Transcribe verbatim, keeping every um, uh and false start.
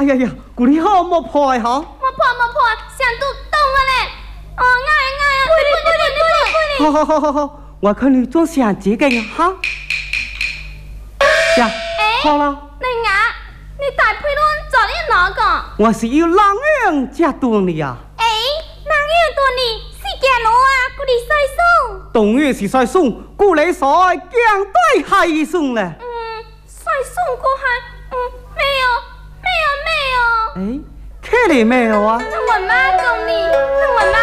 呀呀，姑娘好莫破的哈！ 莫破莫破，上都动了嘞！哦，爱爱啊！滚你滚你滚你滚你！ 好好好好好，我看你做相这个呀哈。呀，好了。 你啊，你大配轮找你哪个？ 我是有狼人家多的呀。 哎，狼人多你是干路啊？กู嚟晒送。 当然是晒送，กู嚟晒姜对系送嘞。 嗯，晒送过还嗯没有没有没有。 哎，看你没有啊？ 我妈讲你，我妈。